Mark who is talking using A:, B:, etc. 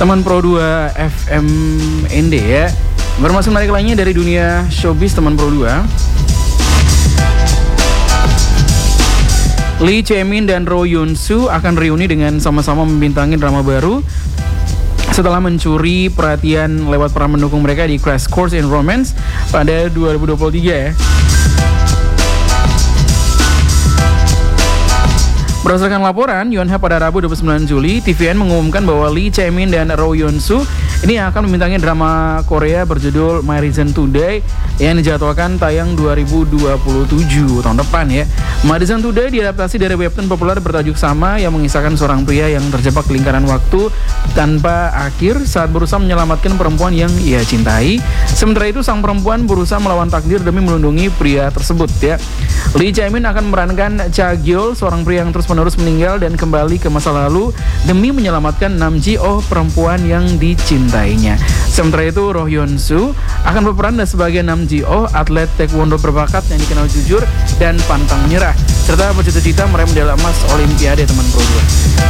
A: Teman Pro 2 FMND ya. Informasi menarik lainnya dari dunia showbiz teman Pro 2. Lee Chae-min dan Roh Yoon-soo akan reuni dengan sama-sama membintangi drama baru setelah mencuri perhatian lewat peran mendukung mereka di Crash Course in Romance pada 2023 ya. Berdasarkan laporan Yonhap pada Rabu 29 Juli, TVN mengumumkan bahwa Lee Chae-min dan Roh Yoon-soo ini akan membintangi drama Korea berjudul My Reason Today yang dijadwalkan tayang 2027 tahun depan ya. My Reason Today diadaptasi dari webtoon populer bertajuk sama yang mengisahkan seorang pria yang terjebak di lingkaran waktu tanpa akhir saat berusaha menyelamatkan perempuan yang ia cintai. Sementara itu sang perempuan berusaha melawan takdir demi melindungi pria tersebut ya. Lee Chae-min akan memerankan Cha Gyeol, seorang pria yang terus-menerus meninggal dan kembali ke masa lalu demi menyelamatkan Nam Ji-oh, perempuan yang dicintainya. Sementara itu Roh Yoon-soo akan berperan sebagai Nam Ji-oh, atlet taekwondo berbakat yang dikenal jujur dan pantang menyerah serta bercita-cita meraih medali emas Olimpiade teman Pro 2.